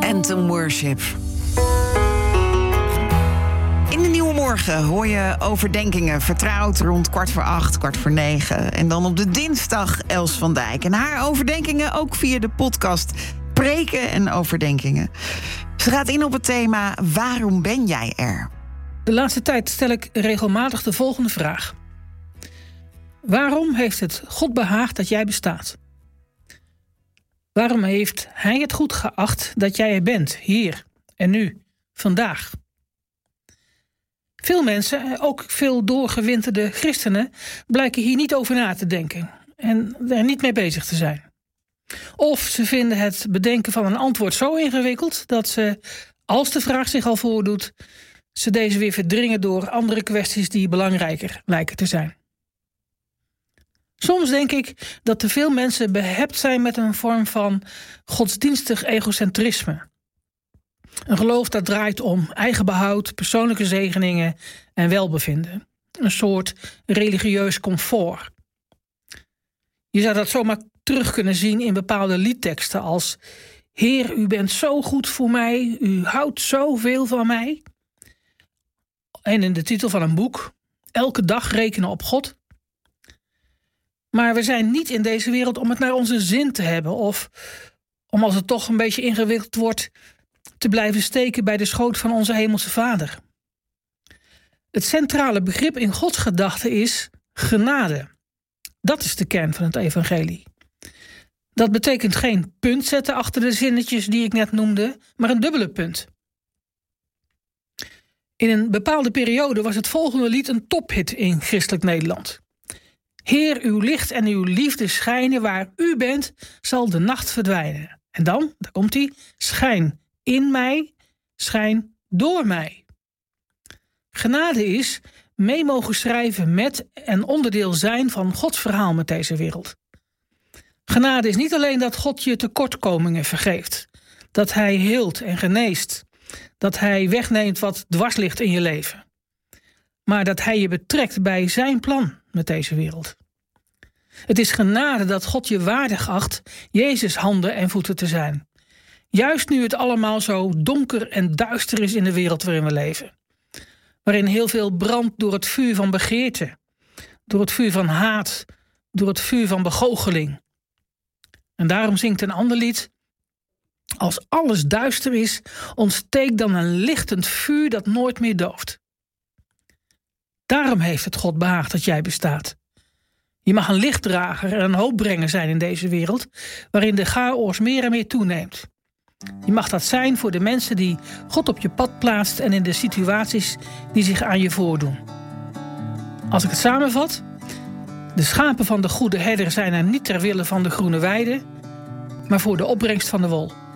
Phantom Worship. In de Nieuwe Morgen hoor je overdenkingen vertrouwd rond 7:15, 8:45. En dan op de dinsdag Els van Dijk. En haar overdenkingen ook via de podcast Preken en Overdenkingen. Ze gaat in op het thema Waarom ben jij er? De laatste tijd stel ik regelmatig de volgende vraag. Waarom heeft het God behaagd dat jij bestaat? Waarom heeft Hij het goed geacht dat jij er bent, hier en nu, vandaag? Veel mensen, ook veel doorgewinterde christenen, blijken hier niet over na te denken en er niet mee bezig te zijn. Of ze vinden het bedenken van een antwoord zo ingewikkeld dat ze, als de vraag zich al voordoet, ze deze weer verdringen door andere kwesties die belangrijker lijken te zijn. Soms denk ik dat te veel mensen behept zijn met een vorm van godsdienstig egocentrisme. Een geloof dat draait om eigenbehoud, persoonlijke zegeningen en welbevinden. Een soort religieus comfort. Je zou dat zomaar terug kunnen zien in bepaalde liedteksten als: Heer, u bent zo goed voor mij, u houdt zoveel van mij. En in de titel van een boek: Elke dag rekenen op God. Maar we zijn niet in deze wereld om het naar onze zin te hebben, of om, als het toch een beetje ingewikkeld wordt, te blijven steken bij de schoot van onze hemelse Vader. Het centrale begrip in Gods gedachte is genade. Dat is de kern van het evangelie. Dat betekent geen punt zetten achter de zinnetjes die ik net noemde, maar een dubbele punt. In een bepaalde periode was het volgende lied een tophit in christelijk Nederland. Heer, uw licht en uw liefde schijnen, waar u bent, zal de nacht verdwijnen. En dan, daar komt hij, schijn in mij, schijn door mij. Genade is mee mogen schrijven met en onderdeel zijn van Gods verhaal met deze wereld. Genade is niet alleen dat God je tekortkomingen vergeeft, dat Hij heelt en geneest, dat Hij wegneemt wat dwars ligt in je leven, maar dat Hij je betrekt bij zijn plan met deze wereld. Het is genade dat God je waardig acht Jezus handen en voeten te zijn. Juist nu het allemaal zo donker en duister is in de wereld waarin we leven. Waarin heel veel brandt door het vuur van begeerte, door het vuur van haat, door het vuur van begoocheling. En daarom zingt een ander lied: Als alles duister is, ontsteekt dan een lichtend vuur dat nooit meer dooft. Daarom heeft het God behaagd dat jij bestaat. Je mag een lichtdrager en een hoopbrenger zijn in deze wereld, waarin de chaos meer en meer toeneemt. Je mag dat zijn voor de mensen die God op je pad plaatst en in de situaties die zich aan je voordoen. Als ik het samenvat: de schapen van de goede herder zijn er niet ter wille van de groene weide, maar voor de opbrengst van de wol.